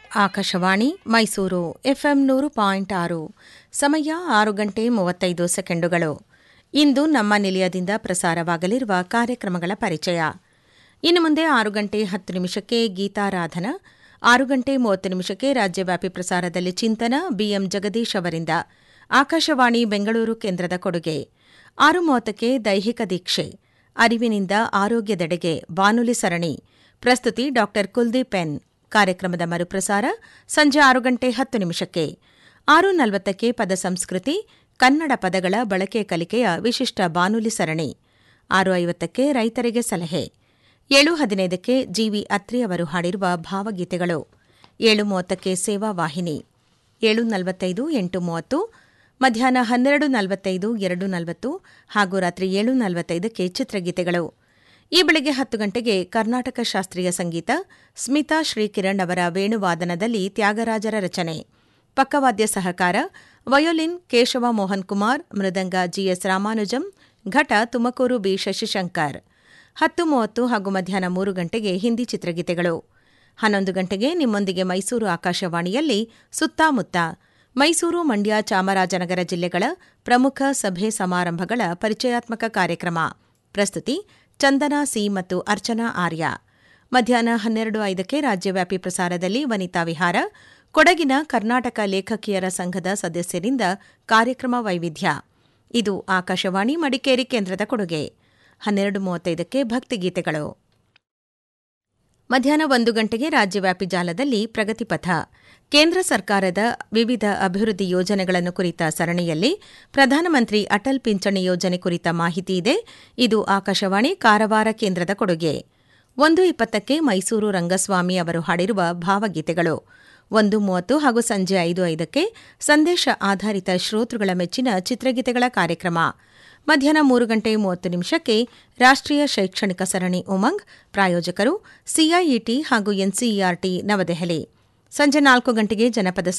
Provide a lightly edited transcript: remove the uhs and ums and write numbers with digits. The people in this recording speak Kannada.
ಆಕಾಶವಾಣಿ ಮೈಸೂರು ಎಫ್ಎಂ 100.6 ಸಮಯ 6:35 ಇಂದು ನಮ್ಮ ನಿಲಯದಿಂದ ಪ್ರಸಾರವಾಗಲಿರುವ ಕಾರ್ಯಕ್ರಮಗಳ ಪರಿಚಯ. ಇನ್ನು ಮುಂದೆ 6:10 ಗೀತಾರಾಧನಾ, 6:30 ರಾಜ್ಯವ್ಯಾಪಿ ಪ್ರಸಾರದಲ್ಲಿ ಚಿಂತನ ಬಿಎಂ ಜಗದೀಶ್ ಅವರಿಂದ ಆಕಾಶವಾಣಿ ಬೆಂಗಳೂರು ಕೇಂದ್ರದ ಕೊಡುಗೆ. 6:30 ದೈಹಿಕ ದೀಕ್ಷೆ, ಅರಿವಿನಿಂದ ಆರೋಗ್ಯದೆಡೆಗೆ ಬಾನುಲಿ ಸರಣಿ, ಪ್ರಸ್ತುತಿ ಡಾ ಕುಲ್ದೀಪ್ ಎನ್. ಕಾರ್ಯಕ್ರಮದ ಮರುಪ್ರಸಾರ ಸಂಜೆ 6:10. 6:40 ಪದ ಸಂಸ್ಕೃತಿ, ಕನ್ನಡ ಪದಗಳ ಬಳಕೆ ಕಲಿಕೆಯ ವಿಶಿಷ್ಟ ಬಾನುಲಿ ಸರಣಿ. 6:50 ರೈತರಿಗೆ ಸಲಹೆ. 7:15 ಜಿವಿ ಅತ್ರಿ ಅವರು ಹಾಡಿರುವ ಭಾವಗೀತೆಗಳು. 7:30 ಸೇವಾ ವಾಹಿನಿ. 7:45 8:30, ಮಧ್ಯಾಹ್ನ 12:45 2:40 ಹಾಗೂ ರಾತ್ರಿ 7:45 ಚಿತ್ರಗೀತೆಗಳು. ಈ ಬೆಳಗ್ಗೆ 10 ಗಂಟೆಗೆ ಕರ್ನಾಟಕ ಶಾಸ್ತ್ರೀಯ ಸಂಗೀತ, ಸ್ಮಿತಾ ಶ್ರೀಕಿರಣ್ ಅವರ ವೇಣುವಾದನದಲ್ಲಿ ತ್ಯಾಗರಾಜರ ರಚನೆ. ಪಕ್ಕವಾದ್ಯ ಸಹಕಾರ ವಯೋಲಿನ್ ಕೇಶವ ಮೋಹನ್ ಕುಮಾರ್, ಮೃದಂಗ ಜಿಎಸ್ ರಾಮಾನುಜಂ, ಘಟ ತುಮಕೂರು ಬಿ ಶಶಿಶಂಕರ್. 10:30 ಹಾಗೂ ಮಧ್ಯಾಹ್ನ 3 ಗಂಟೆಗೆ ಹಿಂದಿ ಚಿತ್ರಗೀತೆಗಳು. 11 ಗಂಟೆಗೆ ನಿಮ್ಮೊಂದಿಗೆ ಮೈಸೂರು ಆಕಾಶವಾಣಿಯಲ್ಲಿ ಸುತ್ತಾಮುತ್ತ ಮೈಸೂರು, ಮಂಡ್ಯ, ಚಾಮರಾಜನಗರ ಜಿಲ್ಲೆಗಳ ಪ್ರಮುಖ ಸಭೆ ಸಮಾರಂಭಗಳ ಪರಿಚಯಾತ್ಮಕ ಕಾರ್ಯಕ್ರಮ. ಪ್ರಸ್ತುತಿ ಚಂದನಾ ಸಿ ಮತ್ತು ಅರ್ಚನಾ ಆರ್ಯ. ಮಧ್ಯಾಹ್ನ 12:05 ರಾಜ್ಯವ್ಯಾಪಿ ಪ್ರಸಾರದಲ್ಲಿ ವನಿತಾ ವಿಹಾರ, ಕೊಡಗಿನ ಕರ್ನಾಟಕ ಲೇಖಕಿಯರ ಸಂಘದ ಸದಸ್ಯರಿಂದ ಕಾರ್ಯಕ್ರಮ ವೈವಿಧ್ಯ. ಇದು ಆಕಾಶವಾಣಿ ಮಡಿಕೇರಿ ಕೇಂದ್ರದ ಕೊಡುಗೆ. 12:35 ಭಕ್ತಿಗೀತೆಗಳು. ಮಧ್ಯಾಹ್ನ 1 ಗಂಟೆಗೆ ರಾಜ್ಯವ್ಯಾಪಿ ಜಾಲದಲ್ಲಿ ಪ್ರಗತಿಪಥ, ಕೇಂದ್ರ ಸರ್ಕಾರದ ವಿವಿಧ ಅಭಿವೃದ್ಧಿ ಯೋಜನೆಗಳನ್ನು ಕುರಿತ ಸರಣಿಯಲ್ಲಿ ಪ್ರಧಾನಮಂತ್ರಿ ಅಟಲ್ ಪಿಂಚಣಿ ಯೋಜನೆ ಕುರಿತ ಮಾಹಿತಿ ಇದೆ. ಇದು ಆಕಾಶವಾಣಿ ಕಾರವಾರ ಕೇಂದ್ರದ ಕೊಡುಗೆ. 1:20 ಮೈಸೂರು ರಂಗಸ್ವಾಮಿ ಅವರು ಹಾಡಿರುವ ಭಾವಗೀತೆಗಳು. 1:30 ಹಾಗೂ ಸಂಜೆ 5:05 ಸಂದೇಶ ಆಧಾರಿತ ಶ್ರೋತೃಗಳ ಮೆಚ್ಚಿನ ಚಿತ್ರಗೀತೆಗಳ ಕಾರ್ಯಕ್ರಮ. ಮಧ್ಯಾಹ್ನ 3:30 ರಾಷ್ಟ್ರೀಯ ಶೈಕ್ಷಣಿಕ ಸರಣಿ ಉಮಂಗ್, ಪ್ರಾಯೋಜಕರು ಸಿಐಇಟಿ ಹಾಗೂ ಎನ್ಸಿಇಆರ್ಟಿ ನವದೆಹಲಿ. ಸಂಜೆ 4 ಗಂಟೆಗೆ ಜನಪದ